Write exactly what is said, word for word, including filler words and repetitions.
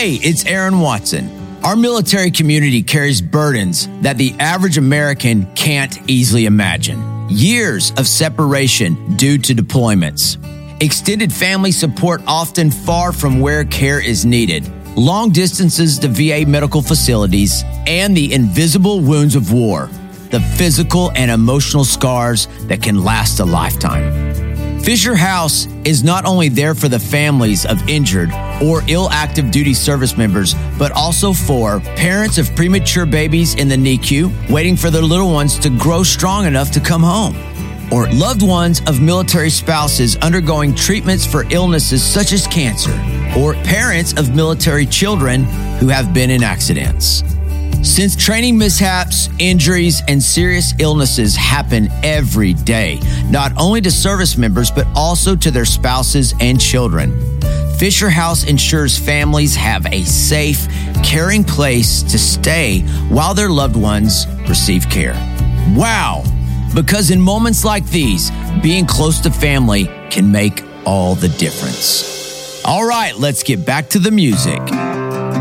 Hey, it's Aaron Watson. Our military community carries burdens that the average American can't easily imagine. Years of separation due to deployments. Extended family support often far from where care is needed. Long distances to V A medical facilities, and the invisible wounds of war. The physical and emotional scars that can last a lifetime. Fisher House is not only there for the families of injured or ill active duty service members, but also for parents of premature babies in the N I C U waiting for their little ones to grow strong enough to come home, or loved ones of military spouses undergoing treatments for illnesses such as cancer, or parents of military children who have been in accidents. Since training mishaps, injuries, and serious illnesses happen every day, not only to service members, but also to their spouses and children, Fisher House ensures families have a safe, caring place to stay while their loved ones receive care. Wow! Because in moments like these, being close to family can make all the difference. All right, let's get back to the music.